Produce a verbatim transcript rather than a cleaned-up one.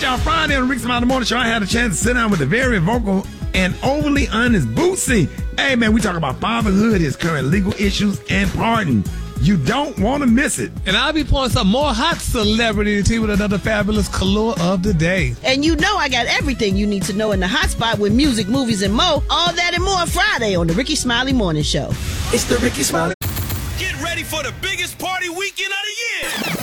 right, y'all. Friday on the Ricky Smiley Morning Show, I had a chance to sit down with the very vocal and overly honest Boosie. Hey, man, we talk about fatherhood, his current legal issues, and pardon. You don't want to miss it. And I'll be pulling some more hot celebrity to you with another fabulous color of the day. And you know I got everything you need to know in the hot spot with music, movies, and more. All that and more Friday on the Ricky Smiley Morning Show. It's the Ricky Smiley. Get ready for the biggest party weekend of the year.